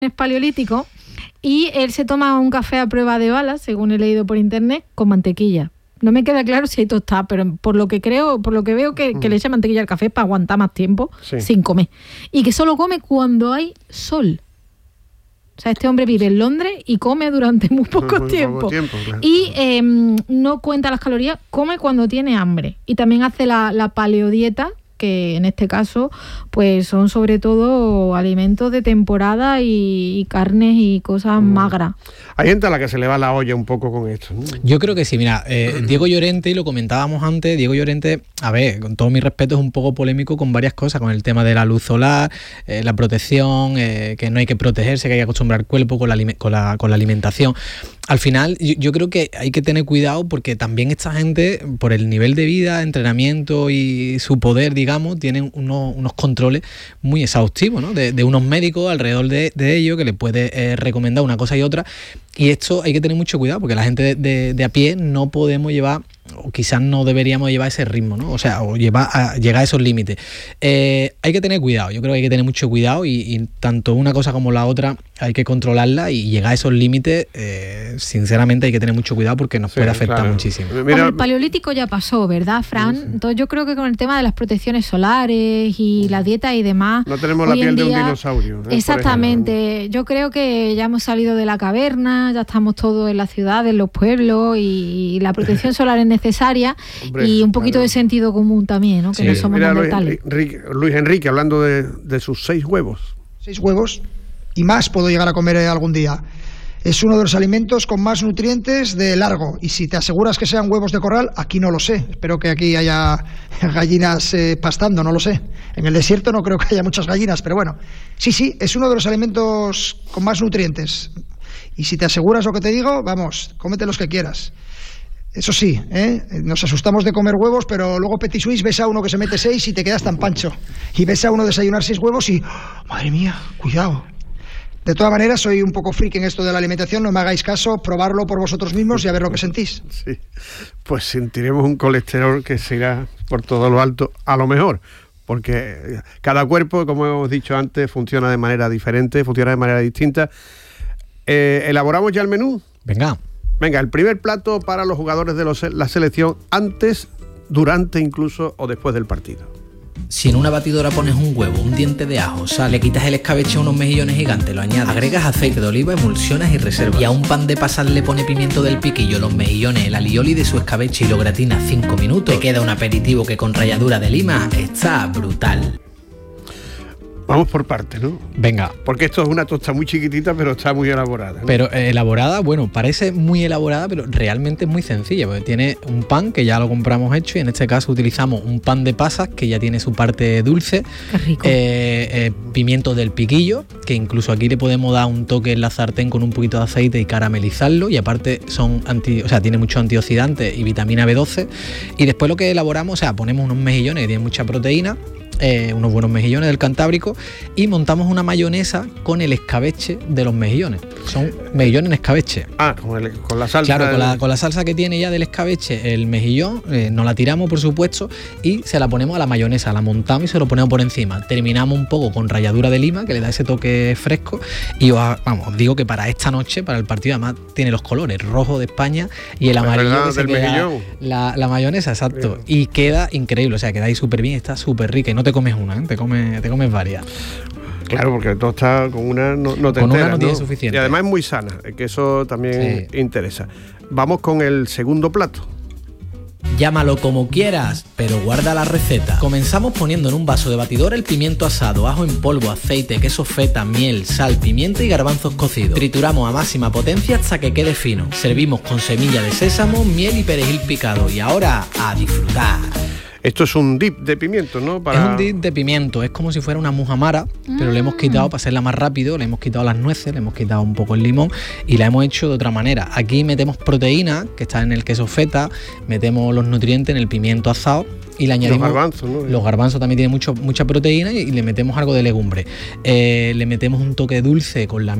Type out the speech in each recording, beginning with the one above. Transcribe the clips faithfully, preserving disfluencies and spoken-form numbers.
es paleolítico y él se toma un café a prueba de balas, según he leído por internet, con mantequilla. No me queda claro si hay tostada, pero por lo que creo, por lo que veo que, que le echa mantequilla al café para aguantar más tiempo sí. sin comer. Y que solo come cuando hay sol. O sea, este hombre vive en Londres y come durante muy poco muy tiempo. Poco tiempo claro. Y eh, no cuenta las calorías, come cuando tiene hambre. Y también hace la, la paleodieta, que en este caso pues son sobre todo alimentos de temporada y, y carnes y cosas mm. magras. Hay gente a la que se le va la olla un poco con esto, ¿no? Yo creo que sí, mira, eh, Diego Llorente, y lo comentábamos antes, Diego Llorente, a ver, con todo mi respeto, es un poco polémico con varias cosas, con el tema de la luz solar, eh, la protección, eh, que no hay que protegerse, que hay que acostumbrar el cuerpo con la, con la, con la alimentación. Al final, yo, yo creo que hay que tener cuidado porque también esta gente, por el nivel de vida, entrenamiento y su poder, digamos, tienen unos, unos controles muy exhaustivos, ¿no? De, de unos médicos alrededor de, de ellos que les puede eh, recomendar una cosa y otra. Y esto hay que tener mucho cuidado porque la gente de, de, de a pie no podemos llevar, o quizás no deberíamos llevar ese ritmo, ¿no? O sea, o llevar a, llegar a esos límites. Eh, hay que tener cuidado, yo creo que hay que tener mucho cuidado y, y tanto una cosa como la otra hay que controlarla y llegar a esos límites, eh, sinceramente hay que tener mucho cuidado porque nos sí, puede afectar claro. muchísimo. Mira, como el paleolítico ya pasó, ¿verdad, Fran? Sí, sí. Entonces yo creo que con el tema de las protecciones solares y la dieta y demás... No tenemos la piel día, de un dinosaurio. ¿eh? Exactamente. Yo creo que ya hemos salido de la caverna, ya estamos todos en la ciudad, en los pueblos y la protección solar es necesaria. Hombre, y un poquito claro. de sentido común también, ¿no? Que sí. no somos Mira, mortales. Luis, Luis Enrique, hablando de, de sus seis huevos. Seis huevos y más puedo llegar a comer algún día. Es uno de los alimentos con más nutrientes de largo. Y si te aseguras que sean huevos de corral, aquí no lo sé. Espero que aquí haya gallinas eh, pastando, no lo sé. En el desierto no creo que haya muchas gallinas, pero bueno. Sí, sí, es uno de los alimentos con más nutrientes. Y si te aseguras lo que te digo, vamos, cómete los que quieras. Eso sí, ¿eh? Nos asustamos de comer huevos, pero luego Petit Suisse ves a uno que se mete seis y te quedas tan pancho. Y ves a uno desayunar seis huevos y... ¡Oh, madre mía! Cuidado. De todas maneras, soy un poco friki en esto de la alimentación, no me hagáis caso, probarlo por vosotros mismos y a ver lo que sentís. Sí, pues sentiremos un colesterol que se irá por todo lo alto, a lo mejor, porque cada cuerpo, como hemos dicho antes, funciona de manera diferente, funciona de manera distinta. Eh, ¿Elaboramos ya el menú? Venga. Venga, el primer plato para los jugadores de los, la selección antes, durante incluso o después del partido. Si en una batidora pones un huevo, un diente de ajo, sal, le quitas el escabeche a unos mejillones gigantes, lo añades, agregas aceite de oliva, emulsionas y reservas. Y a un pan de pasar le pone pimiento del piquillo, los mejillones, el alioli de su escabeche y lo gratinas cinco minutos. Te queda un aperitivo que con ralladura de lima está brutal. Vamos por partes, ¿no? Venga. Porque esto es una tosta muy chiquitita, pero está muy elaborada, ¿no? Pero eh, elaborada, bueno, parece muy elaborada, pero realmente es muy sencilla, porque tiene un pan que ya lo compramos hecho y en este caso utilizamos un pan de pasas que ya tiene su parte dulce. Qué rico. Eh, eh, pimiento del piquillo, que incluso aquí le podemos dar un toque en la sartén con un poquito de aceite y caramelizarlo, y aparte son anti, o sea, tiene muchos antioxidantes y vitamina B doce. Y después lo que elaboramos, o sea, ponemos unos mejillones que tienen mucha proteína, Eh, unos buenos mejillones del Cantábrico y montamos una mayonesa con el escabeche de los mejillones. Son mejillones en escabeche. Ah, con, el, con la salsa. Claro, del... con, la, con la salsa que tiene ya del escabeche el mejillón, eh, nos la tiramos por supuesto y se la ponemos a la mayonesa, la montamos y se lo ponemos por encima. Terminamos un poco con ralladura de lima que le da ese toque fresco y os, vamos, os digo que para esta noche, para el partido, además tiene los colores rojo de España y el amarillo verdad, que se del queda, mejillón. La, la mayonesa, exacto. Bien. Y queda increíble, o sea, queda ahí súper bien, está súper rica y no te comes una, ¿eh? te, comes, te comes varias. Claro, porque todo está con una no, no te con enteras, una no, ¿no? tiene suficiente. Y además es muy sana, que eso también sí. interesa. Vamos con el segundo plato. Llámalo como quieras, pero guarda la receta. Comenzamos poniendo en un vaso de batidora el pimiento asado, ajo en polvo, aceite, queso feta, miel, sal, pimienta y garbanzos cocidos. Trituramos a máxima potencia hasta que quede fino. Servimos con semilla de sésamo, miel y perejil picado. Y ahora, a disfrutar. Esto es un dip de pimiento, ¿no? Para... Es un dip de pimiento, es como si fuera una mujamara, mm. pero le hemos quitado, para hacerla más rápido, le hemos quitado las nueces, le hemos quitado un poco el limón y la hemos hecho de otra manera. Aquí metemos proteína, que está en el queso feta, metemos los nutrientes en el pimiento asado y le añadimos... Los garbanzos, ¿no? Los garbanzos también tienen mucho, mucha proteína y, y le metemos algo de legumbre. Eh, le metemos un toque dulce con la miel,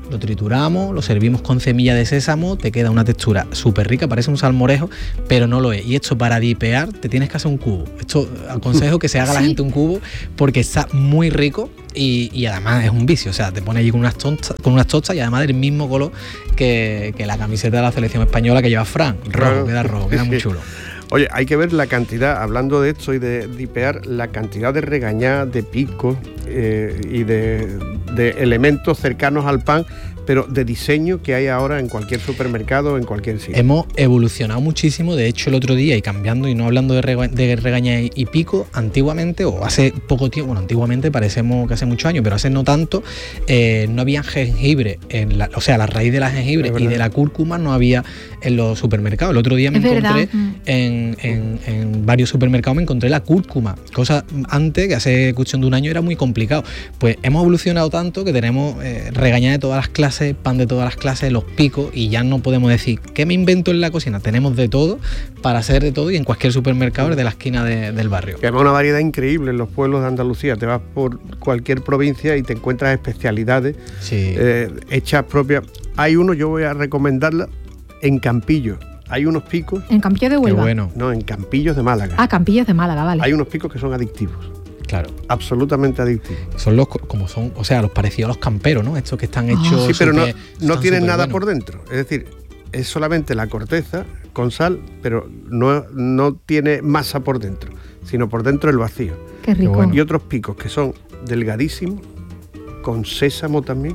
lo trituramos, lo servimos con semilla de sésamo, te queda una textura súper rica, parece un salmorejo, pero no lo es. Y esto para dipear te tienes que hacer un cubo. Esto aconsejo que se haga ¿Sí? la gente un cubo porque está muy rico y, y además es un vicio. O sea, te pones allí con unas tostas, con unas tostas y además del mismo color que, que la camiseta de la selección española que lleva Fran. Rojo, Claro. queda rojo, queda muy Sí. chulo. Oye, hay que ver la cantidad, hablando de esto y de dipear, la cantidad de regañadas, de picos eh, y de, de elementos cercanos al pan, pero de diseño que hay ahora en cualquier supermercado, en cualquier sitio. Hemos evolucionado muchísimo, de hecho el otro día, y cambiando y no hablando de, rega de regaña y, y pico, antiguamente, o hace poco tiempo, bueno, antiguamente parecemos que hace muchos años, pero hace no tanto, eh, no había jengibre, en la, o sea, la raíz de la jengibre y de la cúrcuma no había en los supermercados. El otro día me Es encontré verdad. Mm. en, en, en varios supermercados, me encontré la cúrcuma, cosa antes, que hace cuestión de un año era muy complicado. Pues hemos evolucionado tanto que tenemos eh, regaña de todas las clases, pan de todas las clases, los picos, y ya no podemos decir ¿qué me invento en la cocina? Tenemos de todo para hacer de todo y en cualquier supermercado de la esquina de, del barrio. Que además una variedad increíble en los pueblos de Andalucía. Te vas por cualquier provincia y te encuentras especialidades Sí. eh, hechas propias. Hay uno, yo voy a recomendarla, en Campillo. Hay unos picos, En Campillo de Qué Huelva. bueno, no, en Campillos de Málaga. Ah, Campillos de Málaga, vale. Hay unos picos que son adictivos, claro. absolutamente adictivos. Son los co- como son, o sea, los parecidos a los camperos, ¿no? Estos que están hechos. Sí, pero no, súper- no están tienen súper nada buenos. por dentro. Es decir, es solamente la corteza con sal, pero no, no tiene masa por dentro, sino por dentro el vacío. Qué rico. bueno. Y otros picos que son delgadísimos, con sésamo también.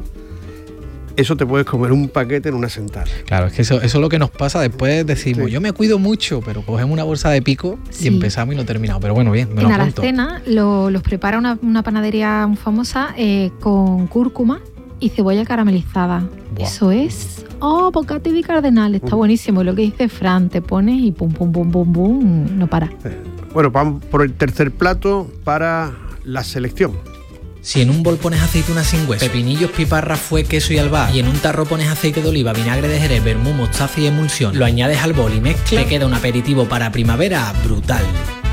Eso te puedes comer un paquete en una sentada. Claro, es que eso, eso es lo que nos pasa después. Decimos, Sí. yo me cuido mucho, pero cogemos una bolsa de pico Sí. y empezamos y no terminamos. Pero bueno, bien, me lo En apunto. Aracena lo- los prepara una, una panadería muy famosa eh, con cúrcuma y cebolla caramelizada. Buah. Eso es... Oh, bocata de cardenal, está Uh. buenísimo. Y lo que dice Fran, te pones y pum, pum, pum, pum, pum, no para. Bueno, vamos por el tercer plato para la selección. Si en un bol pones aceitunas sin hueso, pepinillos, piparras, fue, queso y albahaca, y en un tarro pones aceite de oliva, vinagre de jerez, vermú, mostaza y emulsión, lo añades al bol y mezclas, te queda un aperitivo para primavera brutal.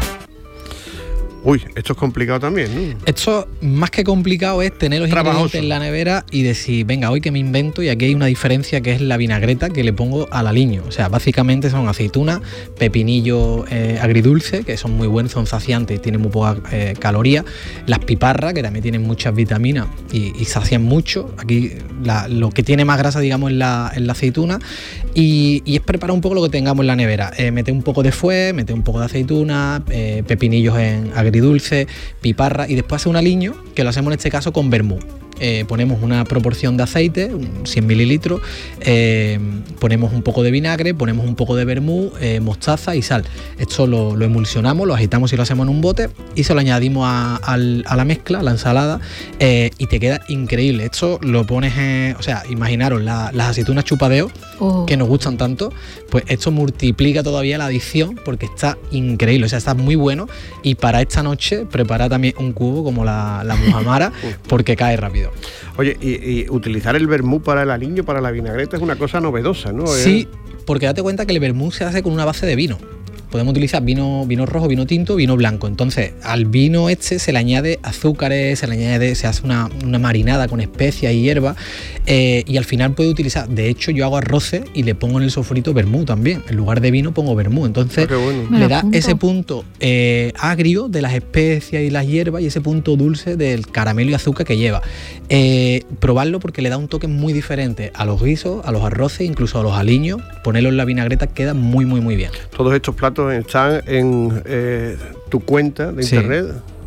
Uy, esto es complicado también, ¿no? Esto, más que complicado, es tener los Trabajoso. ingredientes en la nevera y decir, venga, hoy que me invento, y aquí hay una diferencia que es la vinagreta que le pongo al aliño. O sea, básicamente son aceitunas, pepinillos eh, agridulces, que son muy buenos, son saciantes y tienen muy poca eh, caloría. Las piparras, que también tienen muchas vitaminas y, y sacian mucho. Aquí la- lo que tiene más grasa, digamos, es la, es la aceituna. Y, y es preparar un poco lo que tengamos en la nevera. Eh, mete un poco de fuet, mete un poco de aceituna, eh, pepinillos en agridulce, piparra, y después hace un aliño, que lo hacemos en este caso con vermú. Eh, ponemos una proporción de aceite, un cien mililitros, eh, ponemos un poco de vinagre, ponemos un poco de vermú, eh, mostaza y sal. Esto lo, lo emulsionamos, lo agitamos y lo hacemos en un bote y se lo añadimos a, al- a la mezcla, a la ensalada, eh, y te queda increíble. Esto lo pones, en, o sea, imaginaros la- las aceitunas chupadeo, Oh. que nos gustan tanto, pues esto multiplica todavía la adicción porque está increíble, o sea, está muy bueno. Y para esta noche prepara también un cubo como la, la muhamara porque cae rápido. Oye, y, y utilizar el vermú para el aliño, para la vinagreta, es una cosa novedosa, ¿no? Sí, porque date cuenta que el vermú se hace con una base de vino. Podemos utilizar vino, vino rojo, vino tinto, vino blanco. Entonces, al vino este se le añade azúcares, se le añade, se hace una, una marinada con especias y hierbas, eh, y al final puede utilizar. De hecho, yo hago arroces y le pongo en el sofrito vermú también. En lugar de vino pongo vermú. Entonces, Ah, qué bueno. Me le lo da apunto. ese punto eh, agrio de las especias y las hierbas y ese punto dulce del caramelo y azúcar que lleva. Eh, probarlo porque le da un toque muy diferente a los guisos, a los arroces, incluso a los aliños. Ponerlo en la vinagreta queda muy, muy, muy bien. Todos estos platos están en eh, tu cuenta de Sí. internet,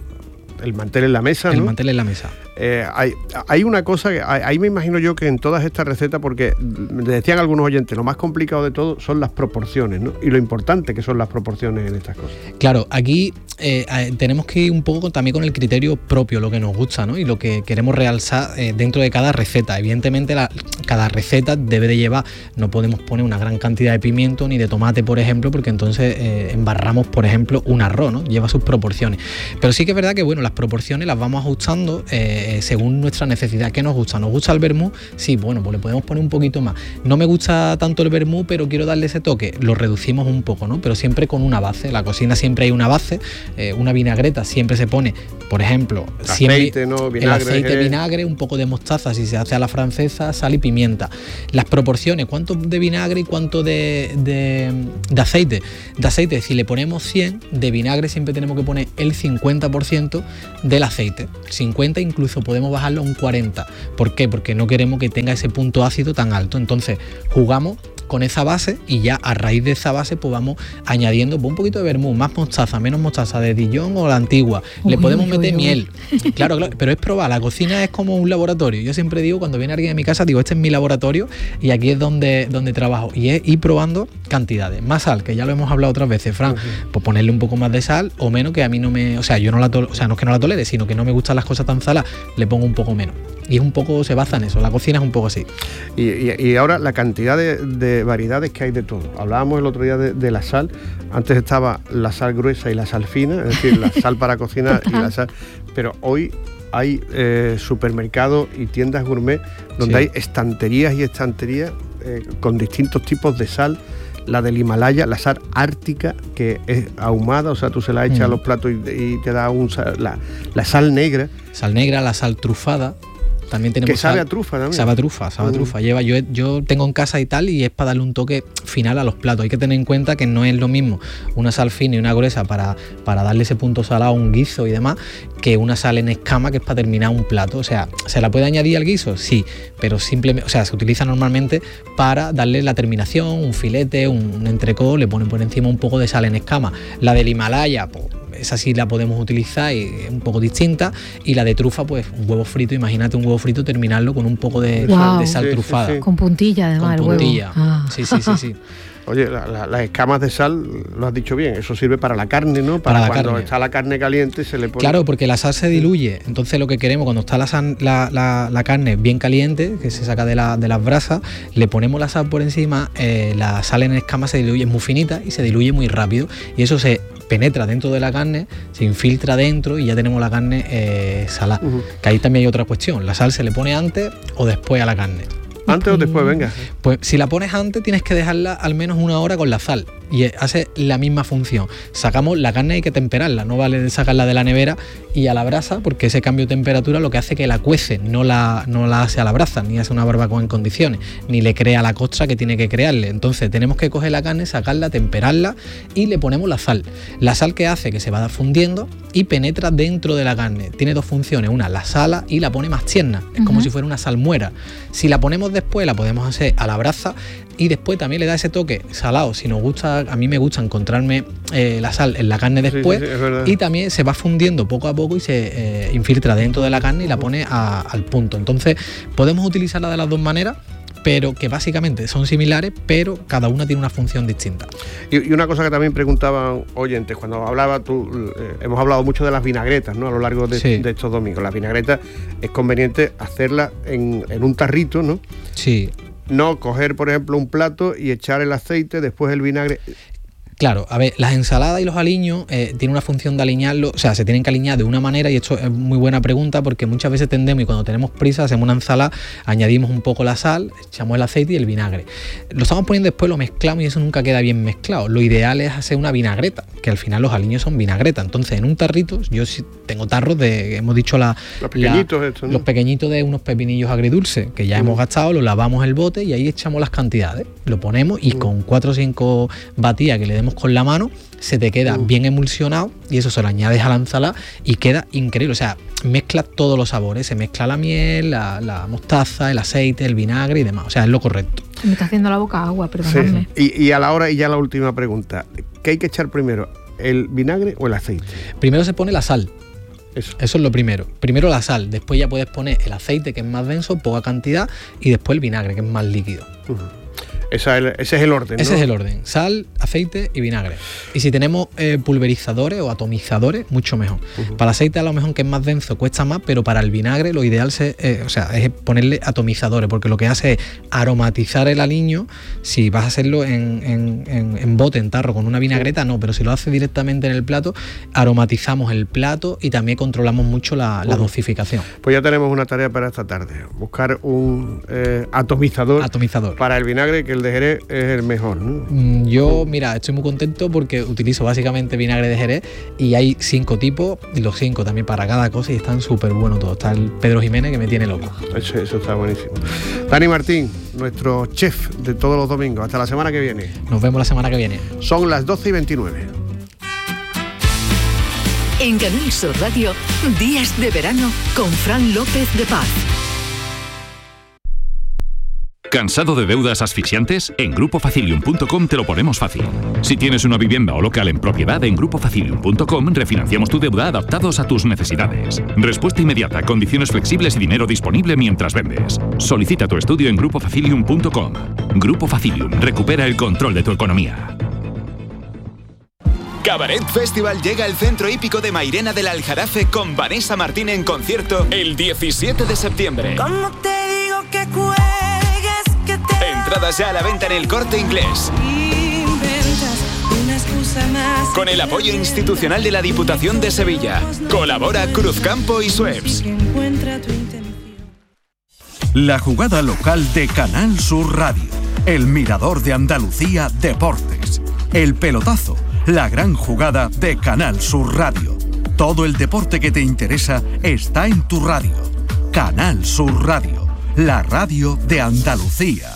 el mantel en la mesa, El ¿no? mantel en la mesa. Eh, hay, hay una cosa, que, hay- ahí me imagino yo que en todas estas recetas, porque me decían algunos oyentes, lo más complicado de todo son las proporciones, ¿no? Y lo importante que son las proporciones en estas cosas. Claro, aquí eh, eh, tenemos que ir un poco con- también con el criterio propio, lo que nos gusta, ¿no? Y lo que queremos realzar eh, dentro de cada receta. Evidentemente, la- cada receta debe de llevar, no podemos poner una gran cantidad de pimiento ni de tomate, por ejemplo, porque entonces eh, embarramos, por ejemplo, un arroz, ¿no? Lleva sus proporciones. Pero sí que es verdad que, bueno, las proporciones las vamos ajustando eh, según nuestra necesidad. ¿Qué nos gusta? ¿Nos gusta el vermú? Sí, bueno, pues le podemos poner un poquito más. No me gusta tanto el vermú, pero quiero darle ese toque. Lo reducimos un poco, ¿no? Pero siempre con una base. La cocina siempre hay una base. Eh, una vinagreta siempre se pone, por ejemplo, aceite, siempre, ¿no? Vinagre, el aceite, eh. vinagre, un poco de mostaza si se hace a la francesa, sal y pimienta. Las proporciones, cuánto de vinagre y cuánto de, de, de aceite. De aceite, si le ponemos cien, de vinagre siempre tenemos que poner el cincuenta por ciento del aceite. cincuenta incluso podemos bajarlo a un cuarenta. ¿Por qué? Porque no queremos que tenga ese punto ácido tan alto. Entonces jugamos con esa base y ya a raíz de esa base pues vamos añadiendo pues, un poquito de vermú, más mostaza, menos mostaza, de Dijon o la antigua. Uy, le podemos uy, meter uy, miel. Uy. Claro, claro, pero es probar. La cocina es como un laboratorio. Yo siempre digo, cuando viene alguien a mi casa, digo, este es mi laboratorio y aquí es donde, donde trabajo. Y es ir probando cantidades. Más sal, que ya lo hemos hablado otras veces, Fran, uh-huh. pues ponerle un poco más de sal o menos, que a mí no me... O sea, yo no la tolero, o sea, no es que no la tolere, sino que no me gustan las cosas tan saladas, le pongo un poco menos. Y es un poco, se basa en eso, la cocina es un poco así. Y, y, y ahora la cantidad de, de variedades que hay de todo. Hablábamos el otro día de, de la sal. Antes estaba la sal gruesa y la sal fina, es decir, la sal para cocinar y la sal... Pero hoy hay eh, supermercados y tiendas gourmet donde sí. hay estanterías y estanterías eh, con distintos tipos de sal. La del Himalaya, la sal ártica, que es ahumada, o sea, tú se la echas mm. a los platos y, y te da un sal, la, la sal negra. Sal negra, la sal trufada. También tenemos que sabe sal, a trufa también. Sabe a trufa, sabe a uh-huh. trufa. Lleva, yo, yo tengo en casa y tal, y es para darle un toque final a los platos. Hay que tener en cuenta que no es lo mismo una sal fina y una gruesa para, para darle ese punto salado a un guiso y demás, que una sal en escama que es para terminar un plato. O sea, ¿se la puede añadir al guiso? Sí, pero simplemente, o sea, se utiliza normalmente para darle la terminación, un filete, un, un entrecot, le ponen por encima un poco de sal en escama. La del Himalaya, pues esa sí la podemos utilizar y es un poco distinta. Y la de trufa, pues un huevo frito, imagínate un huevo frito terminarlo con un poco de, wow. de sal sí, trufada. Sí, sí. Con puntilla además. Con puntilla, el huevo. Ah. sí, sí, sí, sí. Oye, la, la, las escamas de sal, lo has dicho bien, eso sirve para la carne, ¿no? Para, para cuando carne. Está la carne caliente se le pone... Claro, porque la sal se diluye, entonces lo que queremos cuando está la, sal, la, la, la carne bien caliente, que se saca de, la, de las brasas, le ponemos la sal por encima, eh, la sal en escama se diluye, es muy finita y se diluye muy rápido y eso se penetra dentro de la carne, se infiltra dentro y ya tenemos la carne eh, salada. Uh-huh. Que ahí también hay otra cuestión, la sal se le pone antes o después a la carne. ¿Antes o después? Venga. Pues si la pones antes tienes que dejarla al menos una hora con la sal y hace la misma función. Sacamos la carne, hay que temperarla, no vale sacarla de la nevera y a la brasa, porque ese cambio de temperatura lo que hace que la cuece, no la, no la hace a la brasa, ni hace una barbacoa en condiciones, ni le crea la costra que tiene que crearle. Entonces tenemos que coger la carne, sacarla, temperarla y le ponemos la sal. La sal que hace que se va fundiendo y penetra dentro de la carne. Tiene dos funciones, una la sala y la pone más tierna, es uh-huh. como si fuera una salmuera. Si la ponemos después la podemos hacer a la brasa y después también le da ese toque salado. Si nos gusta, a mí me gusta encontrarme eh, la sal en la carne después, sí, sí, sí, y también se va fundiendo poco a poco y se eh, infiltra dentro de la carne y la pone a, al punto. Entonces podemos utilizarla de las dos maneras, pero que básicamente son similares, pero cada una tiene una función distinta. Y, y una cosa que también preguntaban oyentes, cuando hablaba tú, eh, hemos hablado mucho de las vinagretas, ¿no? A lo largo de, sí. de estos domingos. Las vinagretas es conveniente hacerlas en, en un tarrito, ¿no? Sí. No coger, por ejemplo, un plato y echar el aceite, después el vinagre... Claro, a ver, las ensaladas y los aliños eh, tienen una función de aliñarlo, o sea, se tienen que alinear de una manera, y esto es muy buena pregunta porque muchas veces tendemos y cuando tenemos prisa hacemos una ensalada, añadimos un poco la sal, echamos el aceite y el vinagre. Lo estamos poniendo después, lo mezclamos y eso nunca queda bien mezclado. Lo ideal es hacer una vinagreta, que al final los aliños son vinagreta. Entonces, en un tarrito, yo sí tengo tarros de, hemos dicho la... Los pequeñitos la, estos, ¿no? Los pequeñitos de unos pepinillos agridulces, que ya uh-huh. hemos gastado, lo lavamos el bote y ahí echamos las cantidades. Lo ponemos y uh-huh. con cuatro o cinco batidas que le demos con la mano, se te queda uh. bien emulsionado y eso se lo añades a la ensalada y queda increíble. O sea, mezcla todos los sabores, se mezcla la miel, la, la mostaza, el aceite, el vinagre y demás. O sea, es lo correcto. Me está haciendo la boca agua, perdóname. Sí. Y, y a la hora, y ya la última pregunta, ¿qué hay que echar primero? ¿El vinagre o el aceite? Primero se pone la sal. Eso. Eso es lo primero. Primero la sal, después ya puedes poner el aceite, que es más denso, poca cantidad, y después el vinagre, que es más líquido. Uh-huh. Esa es el, ese es el orden, ¿no? Ese es el orden. Sal, aceite y vinagre. Y si tenemos eh, pulverizadores o atomizadores, mucho mejor. Uh-huh. Para el aceite a lo mejor que es más denso cuesta más, pero para el vinagre lo ideal se, eh, o sea, es ponerle atomizadores, porque lo que hace es aromatizar el aliño. Si vas a hacerlo en, en, en, en bote, en tarro, con una vinagreta, no, pero si lo haces directamente en el plato, aromatizamos el plato y también controlamos mucho la, uh-huh. la dosificación. Pues ya tenemos una tarea para esta tarde, buscar un eh, atomizador, atomizador para el vinagre, que el de Jerez es el mejor, ¿no? Yo, mira, estoy muy contento porque utilizo básicamente vinagre de Jerez y hay cinco tipos, y los cinco también para cada cosa, y están súper buenos todos. Está el Pedro Jiménez, que me tiene loco. Eso, eso está buenísimo. Dani Martín, nuestro chef de todos los domingos. Hasta la semana que viene. Nos vemos la semana que viene. Son las doce y veintinueve. En Canal Sur Radio, Días de Verano con Fran López de Paz. ¿Cansado de deudas asfixiantes? En grupo facilium punto com te lo ponemos fácil. Si tienes una vivienda o local en propiedad, en grupo facilium punto com refinanciamos tu deuda adaptados a tus necesidades. Respuesta inmediata, condiciones flexibles y dinero disponible mientras vendes. Solicita tu estudio en grupo facilium punto com. Grupo Facilium, recupera el control de tu economía. Cabaret Festival llega al Centro Hípico de Mairena del Aljarafe con Vanessa Martín en concierto el diecisiete de septiembre. ¿Cómo te digo que cuelgues? Que te... Entradas ya a la venta en El Corte Inglés. Inventas una excusa más. Con el apoyo institucional de la Diputación de Sevilla. Colabora Cruzcampo y Sueps. La jugada local de Canal Sur Radio. El mirador de Andalucía Deportes. El pelotazo. La gran jugada de Canal Sur Radio. Todo el deporte que te interesa está en tu radio. Canal Sur Radio, la radio de Andalucía.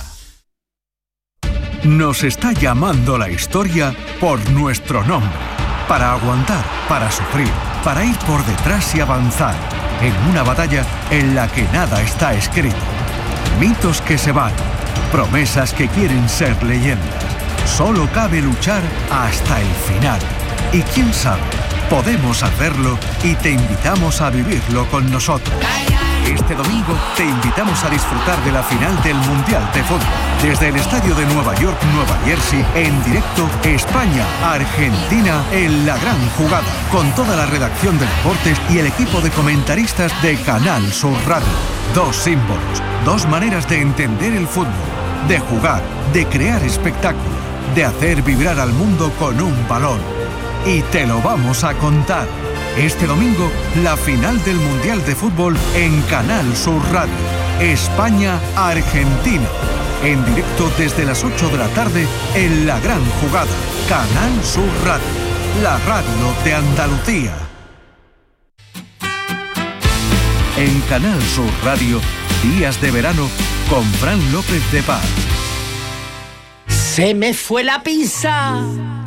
Nos está llamando la historia por nuestro nombre. Para aguantar, para sufrir, para ir por detrás y avanzar. En una batalla en la que nada está escrito. Mitos que se van, promesas que quieren ser leyendas. Solo cabe luchar hasta el final. Y quién sabe, podemos hacerlo y te invitamos a vivirlo con nosotros. Este domingo te invitamos a disfrutar de la final del Mundial de Fútbol. Desde el estadio de Nueva York, Nueva Jersey, en directo, España-Argentina en la gran jugada. Con toda la redacción de deportes y el equipo de comentaristas de Canal Sur Radio. Dos símbolos, dos maneras de entender el fútbol, de jugar, de crear espectáculo, de hacer vibrar al mundo con un balón. Y te lo vamos a contar. Este domingo, la final del Mundial de Fútbol en Canal Sur Radio. España-Argentina. En directo desde las ocho de la tarde en La Gran Jugada. Canal Sur Radio. La radio de Andalucía. En Canal Sur Radio, Días de Verano con Fran López de Paz. Se me fue la pinza